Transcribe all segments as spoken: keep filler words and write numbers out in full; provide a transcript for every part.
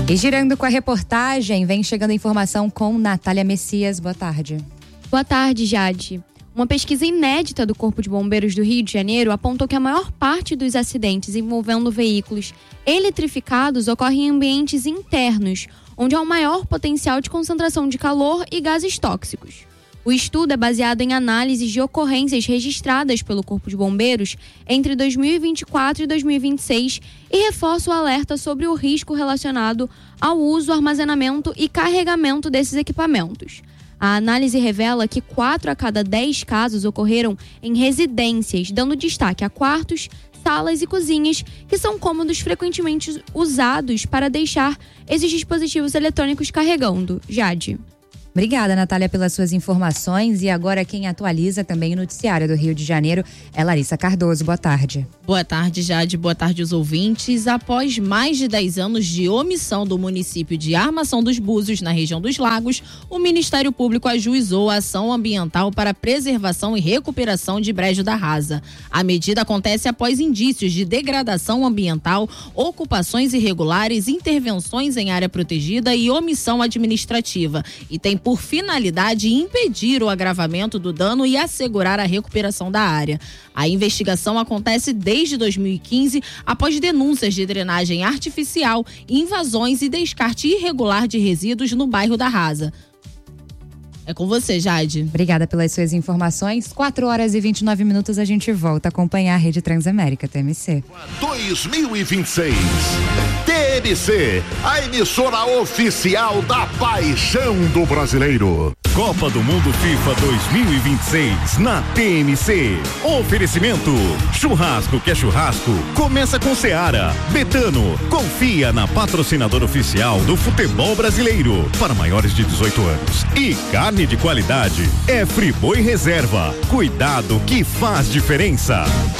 E girando com a reportagem, vem chegando a informação com Natália Messias. Boa tarde. Boa tarde, Jade. Uma pesquisa inédita do Corpo de Bombeiros do Rio de Janeiro apontou que a maior parte dos acidentes envolvendo veículos eletrificados ocorre em ambientes internos, onde há um maior potencial de concentração de calor e gases tóxicos. O estudo é baseado em análises de ocorrências registradas pelo Corpo de Bombeiros entre dois mil e vinte e quatro e dois mil e vinte e seis e reforça o alerta sobre o risco relacionado ao uso, armazenamento e carregamento desses equipamentos. A análise revela que quatro a cada dez casos ocorreram em residências, dando destaque a quartos, salas e cozinhas, que são cômodos frequentemente usados para deixar esses dispositivos eletrônicos carregando. Jade. Obrigada, Natália, pelas suas informações. E agora quem atualiza também o noticiário do Rio de Janeiro é Larissa Cardoso. Boa tarde. Boa tarde, Jade. Boa tarde aos ouvintes. Após mais de dez anos de omissão do município de Armação dos Búzios, na região dos Lagos, o Ministério Público ajuizou a ação ambiental para preservação e recuperação de Brejo da Rasa. A medida acontece após indícios de degradação ambiental, ocupações irregulares, intervenções em área protegida e omissão administrativa. E tem por finalidade impedir o agravamento do dano e assegurar a recuperação da área. A investigação acontece desde dois mil e quinze, após denúncias de drenagem artificial, invasões e descarte irregular de resíduos no bairro da Rasa. É com você, Jade. Obrigada pelas suas informações. quatro horas e vinte e nove minutos, a gente volta a acompanhar a Rede Transamérica T M C. dois mil e vinte e seis. T M C, a emissora oficial da paixão do brasileiro. Copa do Mundo FIFA dois mil e vinte e seis na T M C. Oferecimento: churrasco que é churrasco, começa com Seara. Betano, confia na patrocinadora oficial do futebol brasileiro para maiores de dezoito anos. E carne de qualidade é Friboi Reserva. Cuidado que faz diferença.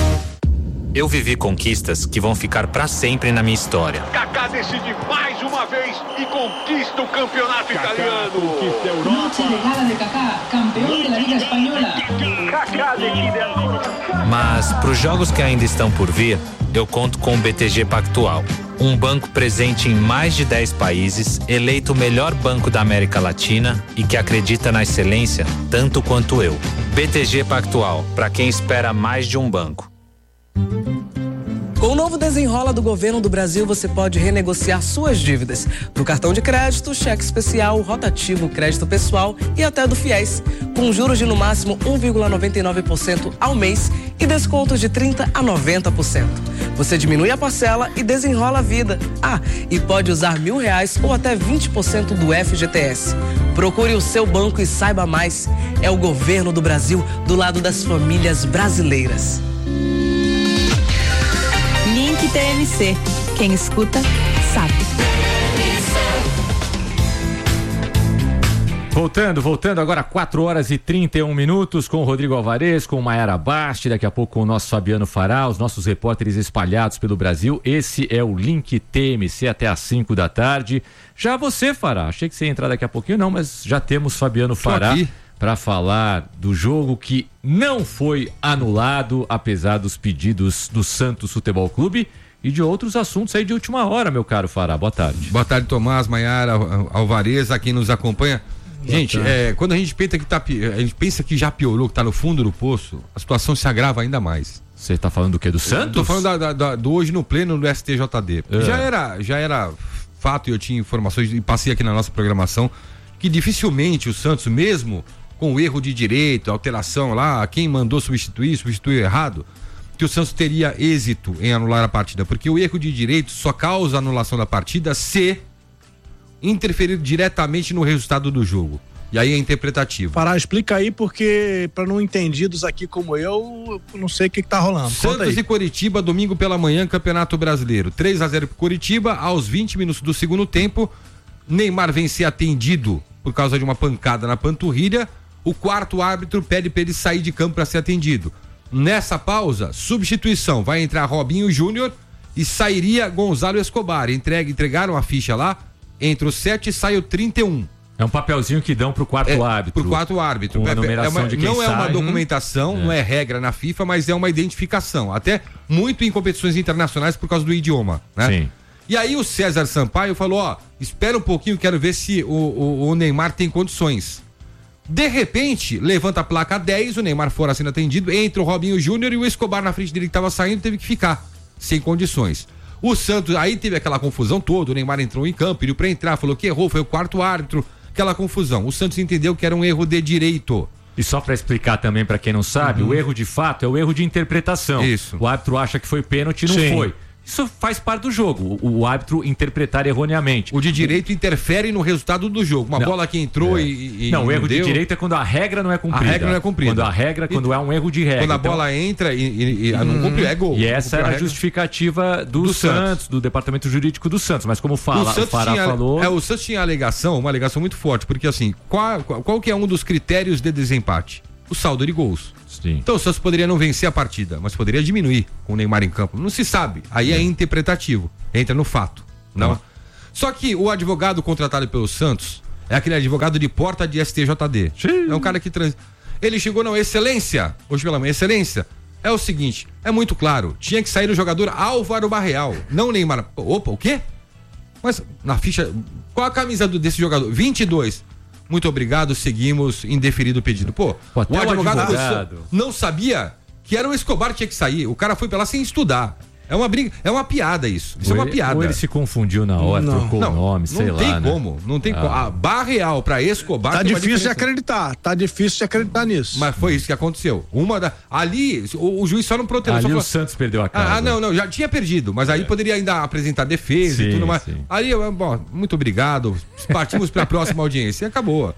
Eu vivi conquistas que vão ficar pra sempre na minha história. Kaká decide mais uma vez e conquista o campeonato Kaká italiano. Conquista a Europa. Noche de gala de Kaká, campeão da Liga Espanhola. Kaká decide a... Mas pros jogos que ainda estão por vir, eu conto com o B T G Pactual. Um banco presente em mais de dez países, eleito o melhor banco da América Latina e que acredita na excelência tanto quanto eu. B T G Pactual, para quem espera mais de um banco. Com o novo Desenrola do Governo do Brasil, você pode renegociar suas dívidas do cartão de crédito, cheque especial, rotativo, crédito pessoal e até do FIES, com juros de no máximo um vírgula noventa e nove por cento ao mês e descontos de trinta por cento a noventa por cento. Você diminui a parcela e desenrola a vida. Ah, e pode usar mil reais ou até vinte por cento do F G T S. Procure o seu banco e saiba mais. É o Governo do Brasil do lado das famílias brasileiras. Link T M C. Quem escuta, sabe. Voltando, voltando agora quatro horas e trinta e um minutos com o Rodrigo Alvarez, com o Maiara Basti, daqui a pouco com o nosso Fabiano Fará, os nossos repórteres espalhados pelo Brasil. Esse é o Link T M C até às cinco da tarde. Já você, Fará, achei que você ia entrar daqui a pouquinho, não, mas já temos Fabiano Fará para falar do jogo que não foi anulado, apesar dos pedidos do Santos Futebol Clube e de outros assuntos aí de última hora, meu caro Fará. Boa tarde. Boa tarde, Tomás, Maiara, Alvarez, a quem nos acompanha. Boa gente, é, quando a gente pensa que tá, a gente pensa que já piorou, que tá no fundo do poço, a situação se agrava ainda mais. Você tá falando do quê? Do Santos? Tô falando da, da, da, do hoje no pleno do S T J D. É. Já era, já era fato, e eu tinha informações e passei aqui na nossa programação, que dificilmente o Santos, mesmo com o erro de direito, alteração lá, quem mandou substituir, substituiu errado, que o Santos teria êxito em anular a partida, porque o erro de direito só causa anulação da partida se interferir diretamente no resultado do jogo. E aí é interpretativo. Fará, explica aí, porque para não entendidos aqui como eu, eu não sei o que, que tá rolando. Santos e Coritiba, domingo pela manhã, Campeonato Brasileiro. três a zero pro Coritiba, aos vinte minutos do segundo tempo, Neymar vem ser atendido por causa de uma pancada na panturrilha. O quarto árbitro pede para ele sair de campo para ser atendido. Nessa pausa, substituição, vai entrar Robinho Júnior e sairia Gonzalo Escobar. Entrega, entregaram a ficha lá, entre o sete sai o trinta e um. É um papelzinho que dão pro quarto é, árbitro. Pro quarto árbitro. Com a numeração é uma, de quem não sai, é uma hum, documentação, é. não é regra na FIFA, mas é uma identificação. Até muito em competições internacionais por causa do idioma, né? Sim. E aí o César Sampaio falou, ó, espera um pouquinho, quero ver se o, o, o Neymar tem condições. De repente, levanta a placa dez, o Neymar fora sendo atendido, entra o Robinho Júnior e o Escobar na frente dele que estava saindo teve que ficar sem condições. O Santos, aí teve aquela confusão toda, o Neymar entrou em campo, pediu pra entrar, falou que errou, foi o quarto árbitro, aquela confusão. O Santos entendeu que era um erro de direito. E só para explicar também para quem não sabe, uhum. o erro de fato é o erro de interpretação. Isso. O árbitro acha que foi pênalti e não Sim. foi. Isso faz parte do jogo, o, o árbitro interpretar erroneamente. O de direito interfere no resultado do jogo. Uma não, bola que entrou é. e, e. Não, o erro não de direito é quando a regra não é cumprida. A regra não é cumprida. Quando a regra, quando e, é um erro de regra. Quando a então, bola entra e, e, e hum, não cumpre, é gol. E essa era a, a justificativa do, do Santos, Santos, do departamento jurídico do Santos. Mas como fala, o, o Fará tinha, falou. É, o Santos tinha alegação, uma alegação muito forte, porque assim, qual, qual, qual que é um dos critérios de desempate? O saldo de gols. Sim. Então o Santos poderia não vencer a partida, mas poderia diminuir com o Neymar em campo. Não se sabe. Aí é, é interpretativo. Entra no fato. Não. Ah. Só que o advogado contratado pelo Santos é aquele advogado de porta de S T J D. Sim. É um cara que trans... Ele chegou, não, excelência. Hoje pela manhã, excelência. É o seguinte, é muito claro. Tinha que sair o jogador Álvaro Barreal, não o Neymar. Opa, o quê? Mas na ficha, qual a camisa do, desse jogador? vinte e dois. Muito obrigado, seguimos, indeferido o pedido. Pô, Pô o advogado, advogado não sabia que era o Escobar que tinha que sair. O cara foi pra lá sem estudar. É uma briga, é uma piada isso. Isso ou é uma ele, piada. Ou ele se confundiu na hora, não. trocou não, o nome, sei não lá. Tem né? como, não tem ah. como. A Barreal pra Escobar. Tá difícil de acreditar, tá difícil de acreditar nisso. Mas foi isso que aconteceu. Uma da, ali, o, o juiz só não protegeu. Ali só o falou, Santos perdeu a casa. Ah, não, não, já tinha perdido, mas aí é. poderia ainda apresentar defesa sim, e tudo mais. Sim. Ali, bom, muito obrigado, partimos pra próxima audiência e acabou.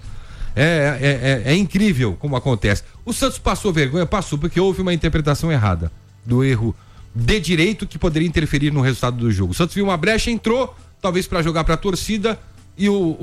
É, é, é, é incrível como acontece. O Santos passou vergonha, passou, porque houve uma interpretação errada do erro de direito que poderia interferir no resultado do jogo. O Santos viu uma brecha, entrou, talvez para jogar para a torcida, e o, o,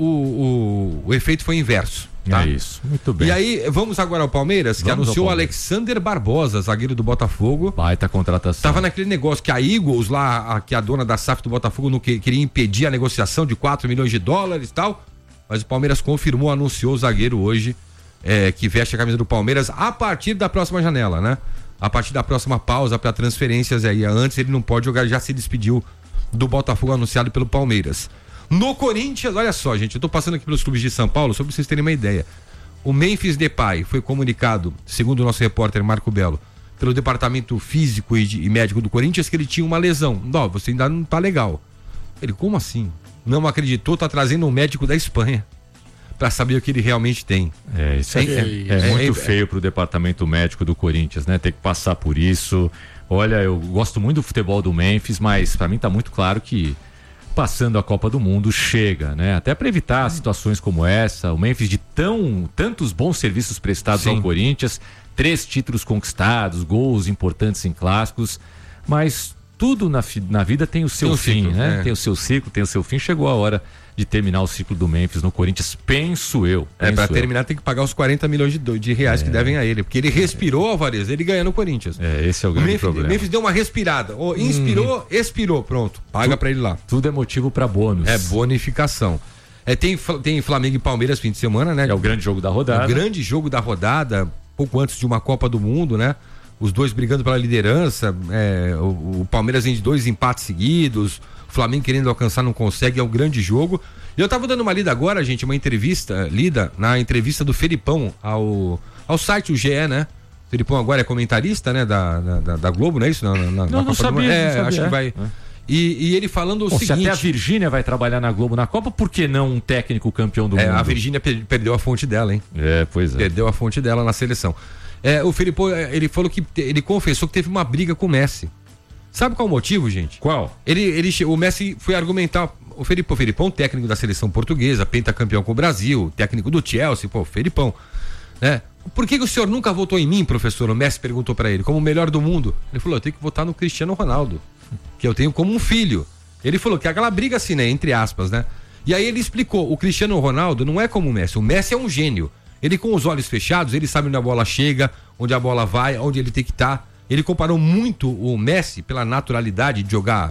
o, o efeito foi inverso. Tá? É isso, muito bem. E aí, vamos agora ao Palmeiras, que vamos anunciou o Alexander Barbosa, zagueiro do Botafogo. Baita contratação. Tava naquele negócio que a Eagles lá, a, que a dona da S A F do Botafogo não que, queria impedir a negociação de quatro milhões de dólares e tal, mas o Palmeiras confirmou, anunciou o zagueiro hoje, é, que veste a camisa do Palmeiras a partir da próxima janela, né? A partir da próxima pausa para transferências aí. Antes ele não pode jogar, já se despediu do Botafogo anunciado pelo Palmeiras. No Corinthians, olha só, gente, eu tô passando aqui pelos clubes de São Paulo, só pra vocês terem uma ideia. O Memphis Depay foi comunicado, segundo o nosso repórter Marco Belo, pelo departamento físico e, de, e médico do Corinthians, que ele tinha uma lesão. Não, você ainda não tá legal. Ele, como assim? Não acreditou, tá trazendo um médico da Espanha para saber o que ele realmente tem. É, isso é, é, é, é muito é, feio pro departamento médico do Corinthians, né? Ter que passar por isso. Olha, eu gosto muito do futebol do Memphis, mas para mim tá muito claro que passando a Copa do Mundo chega, né? Até para evitar situações como essa, o Memphis de tão tantos bons serviços prestados Sim. ao Corinthians, três títulos conquistados, gols importantes em clássicos, mas tudo na, na vida tem o seu tem fim, ciclo, né? É. Tem o seu ciclo, tem o seu fim. Chegou a hora de terminar o ciclo do Memphis no Corinthians, penso eu. Penso é, pra terminar tem que pagar os quarenta milhões de, de reais é. que devem a ele, porque ele respirou, Alvarez, ele ganha no Corinthians. É, esse é o grande Memphis, problema. O Memphis deu uma respirada, oh, inspirou, hum. expirou, pronto, paga tu, pra ele lá. Tudo é motivo pra bônus. É, bonificação. É, tem, tem Flamengo e Palmeiras fim de semana, né? É o grande jogo da rodada. O grande jogo da rodada, pouco antes de uma Copa do Mundo, né? Os dois brigando pela liderança, é, o, o Palmeiras vem de dois empates seguidos, o Flamengo querendo alcançar não consegue, é um grande jogo. E eu tava dando uma lida agora, gente, uma entrevista, lida na entrevista do Felipão ao, ao site, o G E, né? O Felipão agora é comentarista, né, da, da, da Globo, não é isso? Na, na, não, na não, sabia, é, não sabia. Acho que vai... É. E, e ele falando o Bom, seguinte... Se até a Virgínia vai trabalhar na Globo na Copa, por que não um técnico campeão do é, mundo? A Virgínia per- perdeu a fonte dela, hein? É, pois é. Perdeu a fonte dela na seleção. É, o Felipão, ele falou que ele confessou que teve uma briga com o Messi. Sabe qual o motivo, gente? Qual? Ele, ele, o Messi foi argumentar. O Felipão, o Felipão, técnico da seleção portuguesa, pentacampeão com o Brasil, técnico do Chelsea, pô, Felipão, né? Por que, que o senhor nunca votou em mim, professor? O Messi perguntou pra ele, como o melhor do mundo. Ele falou, eu tenho que votar no Cristiano Ronaldo, que eu tenho como um filho. Ele falou que é aquela briga assim, né? Entre aspas, né? E aí ele explicou, o Cristiano Ronaldo não é como o Messi, o Messi é um gênio. Ele com os olhos fechados, ele sabe onde a bola chega, onde a bola vai, onde ele tem que estar. Ele comparou muito o Messi, pela naturalidade de jogar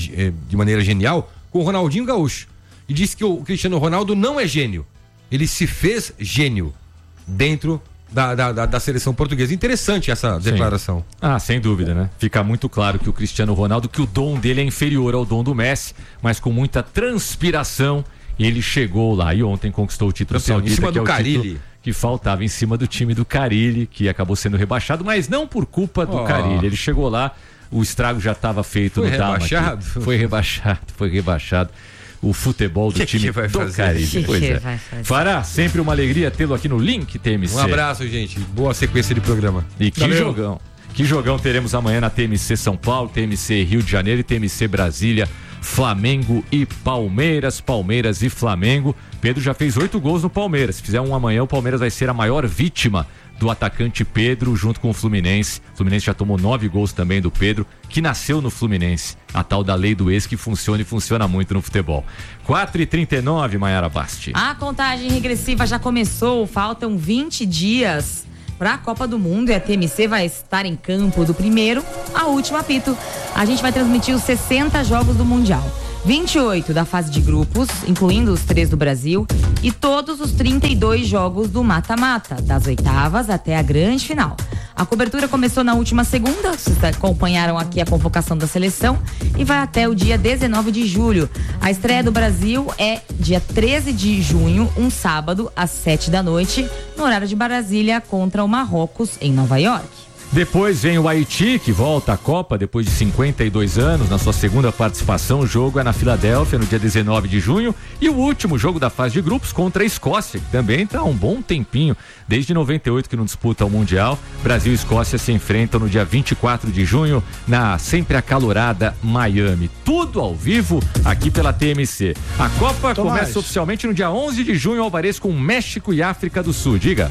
de maneira genial, com o Ronaldinho Gaúcho. E disse que o Cristiano Ronaldo não é gênio. Ele se fez gênio dentro da, da, da seleção portuguesa. Interessante essa declaração. Sim. Ah, sem dúvida, né? Fica muito claro que o Cristiano Ronaldo, que o dom dele é inferior ao dom do Messi, mas com muita transpiração Ele chegou lá e ontem conquistou o título Campeão, saudita, em cima que é do o Carille. título que faltava em cima do time do Carille, que acabou sendo rebaixado, mas não por culpa do Oh. Carille. Ele chegou lá, o estrago já estava feito Foi no Dama. rebaixado? Aqui. Foi rebaixado, foi rebaixado. O futebol do Que time que vai do fazer? Carille. Que Pois que é. vai fazer? Fará, sempre uma alegria tê-lo aqui no Link T M C. Um abraço, gente. Boa sequência de programa. E que Valeu. jogão. Que jogão teremos amanhã na T M C São Paulo, T M C Rio de Janeiro e T M C Brasília. Flamengo e Palmeiras, Palmeiras e Flamengo. Pedro já fez oito gols no Palmeiras. Se fizer um amanhã, o Palmeiras vai ser a maior vítima do atacante Pedro junto com o Fluminense. O Fluminense já tomou nove gols também do Pedro, que nasceu no Fluminense. A tal da lei do ex que funciona e funciona muito no futebol. quatro e trinta e nove, Maiara Basti. A contagem regressiva já começou, faltam vinte dias para a Copa do Mundo e a T M C vai estar em campo do primeiro ao último apito. A gente vai transmitir os sessenta jogos do Mundial. vinte e oito da fase de grupos, incluindo os três do Brasil, e todos os trinta e dois jogos do mata-mata, das oitavas até a grande final. A cobertura começou na última segunda, vocês acompanharam aqui a convocação da seleção, e vai até o dia dezenove de julho. A estreia do Brasil é dia treze de junho, um sábado, às sete da noite, no horário de Brasília, contra o Marrocos, em Nova York. Depois vem o Haiti, que volta à Copa depois de cinquenta e dois anos, na sua segunda participação. O jogo é na Filadélfia, no dia dezenove de junho. E o último jogo da fase de grupos contra a Escócia, que também está há um bom tempinho, desde noventa e oito que não disputa o Mundial. Brasil e Escócia se enfrentam no dia vinte e quatro de junho, na sempre acalorada Miami. Tudo ao vivo aqui pela T M C. A Copa Tomás. começa oficialmente no dia onze de junho, Alvarez, com México e África do Sul. Diga.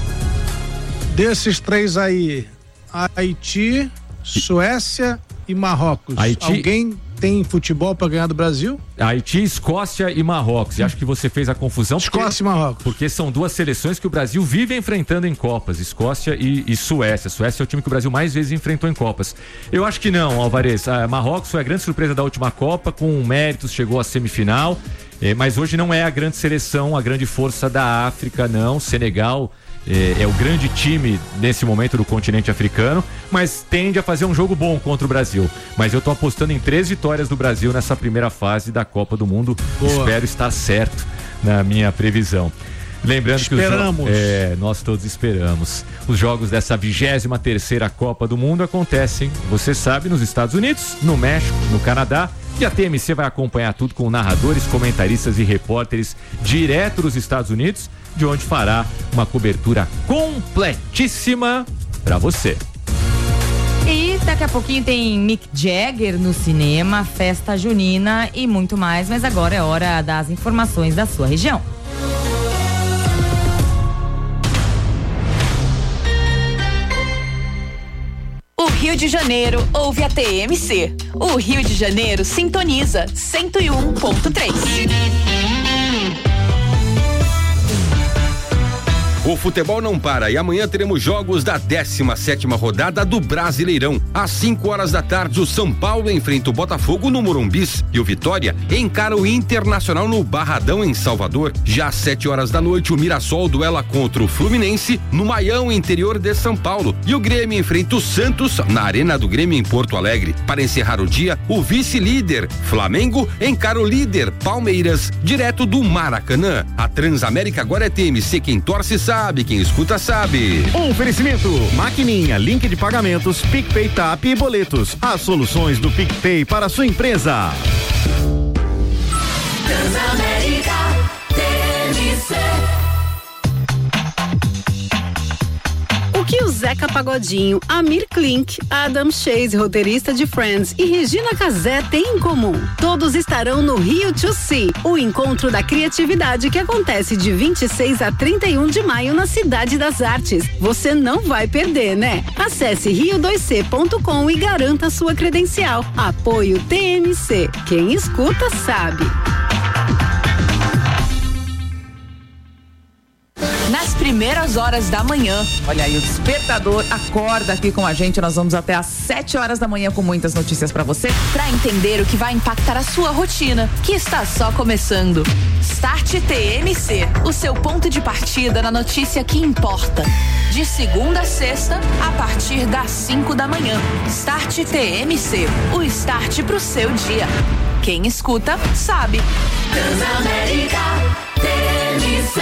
Desses três aí, Haiti, Suécia e Marrocos. Haiti- Alguém tem futebol para ganhar do Brasil? Haiti, Escócia e Marrocos. E acho que você fez a confusão. Porque, Escócia e Marrocos. Porque são duas seleções que o Brasil vive enfrentando em Copas. Escócia e, e Suécia. Suécia é o time que o Brasil mais vezes enfrentou em Copas. Eu acho que não, Alvarez. A Marrocos foi a grande surpresa da última Copa, com méritos, chegou à semifinal. É, mas hoje não é a grande seleção, a grande força da África, não. Senegal é, é o grande time nesse momento do continente africano, mas tende a fazer um jogo bom contra o Brasil. Mas eu tô apostando em três vitórias do Brasil nessa primeira fase da Copa do Mundo. Boa. Espero estar certo na minha previsão. Lembrando Esperamos. que os jo- é, nós todos esperamos. Os jogos dessa vigésima terceira Copa do Mundo acontecem, você sabe, nos Estados Unidos, no México, no Canadá. E a T M C vai acompanhar tudo com narradores, comentaristas e repórteres direto dos Estados Unidos, de onde fará uma cobertura completíssima para você. E daqui a pouquinho tem Mick Jagger no cinema, festa junina e muito mais, mas agora é hora das informações da sua região. O Rio de Janeiro ouve a T M C. O Rio de Janeiro sintoniza cento e um ponto três. O futebol não para e amanhã teremos jogos da décima sétima rodada do Brasileirão. Às cinco horas da tarde, o São Paulo enfrenta o Botafogo no Morumbis e o Vitória encara o Internacional no Barradão, em Salvador. Já às sete horas da noite, o Mirassol duela contra o Fluminense no Maião, interior de São Paulo. E o Grêmio enfrenta o Santos na Arena do Grêmio, em Porto Alegre. Para encerrar o dia, o vice-líder Flamengo encara o líder Palmeiras, direto do Maracanã. A Transamérica agora é T M C, quem torce sabe, quem escuta sabe. Oferecimento, maquininha, link de pagamentos, PicPay, Tap e boletos. As soluções do PicPay para a sua empresa. Transamérica T M C. O que o Zeca Pagodinho, Amir Klink, Adam Chase, roteirista de Friends, e Regina Casé têm em comum? Todos estarão no Rio to See, o encontro da criatividade que acontece de vinte e seis a trinta e um de maio na Cidade das Artes. Você não vai perder, né? Acesse rio dois c ponto com e garanta sua credencial. Apoio T M C. Quem escuta sabe. Nas primeiras horas da manhã. Olha aí, o despertador acorda aqui com a gente. Nós vamos até às sete horas da manhã com muitas notícias pra você. Pra entender o que vai impactar a sua rotina, que está só começando. Start T M C, o seu ponto de partida na notícia que importa. De segunda a sexta, a partir das cinco da manhã. Start T M C, o start pro seu dia. Quem escuta, sabe. Transamérica T M C.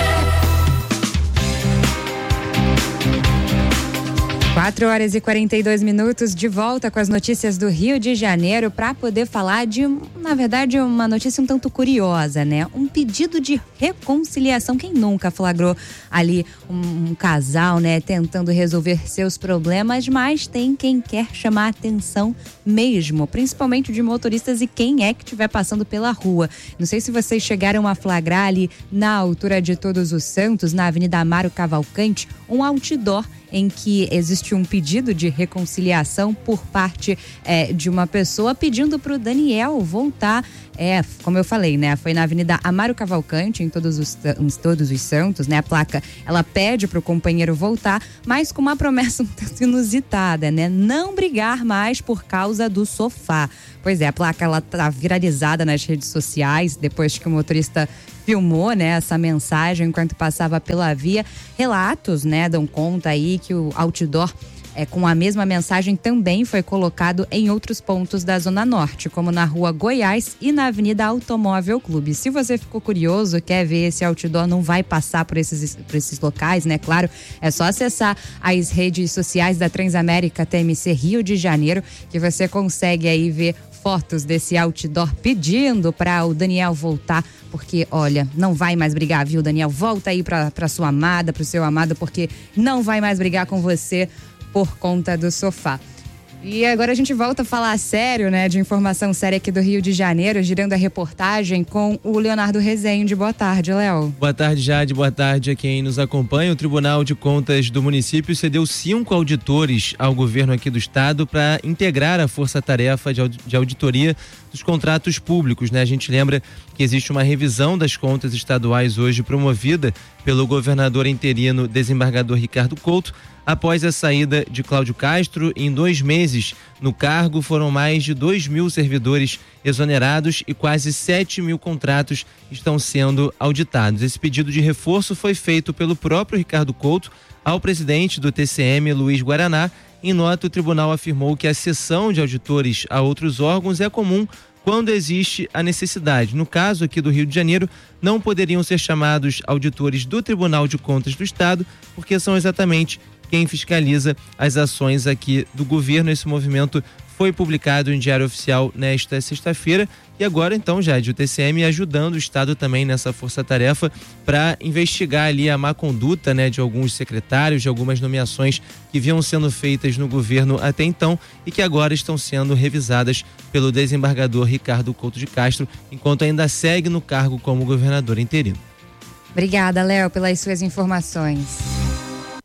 quatro horas e quarenta e dois minutos, de volta com as notícias do Rio de Janeiro para poder falar de, na verdade, uma notícia um tanto curiosa, né? Um pedido de reconciliação. Quem nunca flagrou ali um, um casal, né, tentando resolver seus problemas, mas tem quem quer chamar atenção mesmo, principalmente de motoristas e quem é que estiver passando pela rua. Não sei se vocês chegaram a flagrar ali na altura de Todos os Santos, na Avenida Amaro Cavalcante, um outdoor em que existe um pedido de reconciliação por parte é, de uma pessoa pedindo para o Daniel voltar. É, como eu falei, né? Foi na Avenida Amaro Cavalcante, em Todos os, em Todos os Santos, né? A placa, ela pede para o companheiro voltar, mas com uma promessa um tanto inusitada, né? Não brigar mais por causa do sofá. Pois é, a placa, ela tá viralizada nas redes sociais, depois que o motorista filmou, né, essa mensagem enquanto passava pela via. Relatos, né, dão conta aí que o outdoor é, com a mesma mensagem também foi colocado em outros pontos da Zona Norte, como na Rua Goiás e na Avenida Automóvel Clube. Se você ficou curioso, quer ver esse outdoor, não vai passar por esses, por esses locais, né? Claro, é só acessar as redes sociais da Transamérica T M C Rio de Janeiro, que você consegue aí ver fotos desse outdoor pedindo para o Daniel voltar, porque, olha, não vai mais brigar, viu, Daniel? Volta aí para para sua amada, para o seu amado, porque não vai mais brigar com você por conta do sofá. E agora a gente volta a falar sério, né, de informação séria aqui do Rio de Janeiro, girando a reportagem com o Leonardo Rezende. Boa tarde, Léo. Boa tarde, Jade. Boa tarde a quem nos acompanha. O Tribunal de Contas do município cedeu cinco auditores ao governo aqui do estado para integrar a força-tarefa de auditoria dos contratos públicos, né? A gente lembra que existe uma revisão das contas estaduais hoje promovida pelo governador interino desembargador Ricardo Couto. Após a saída de Cláudio Castro, em dois meses no cargo, foram mais de dois mil servidores exonerados e quase sete mil contratos estão sendo auditados. Esse pedido de reforço foi feito pelo próprio Ricardo Couto ao presidente do T C M, Luiz Guaraná. Em nota, o tribunal afirmou que a cessão de auditores a outros órgãos é comum quando existe a necessidade. No caso aqui do Rio de Janeiro, não poderiam ser chamados auditores do Tribunal de Contas do Estado, porque são exatamente quem fiscaliza as ações aqui do governo. Esse movimento foi publicado em Diário Oficial nesta sexta-feira e agora então, Jade, o T C M ajudando o Estado também nessa força-tarefa para investigar ali a má conduta, né, de alguns secretários, de algumas nomeações que vinham sendo feitas no governo até então e que agora estão sendo revisadas pelo desembargador Ricardo Couto de Castro, enquanto ainda segue no cargo como governador interino. Obrigada, Léo, pelas suas informações.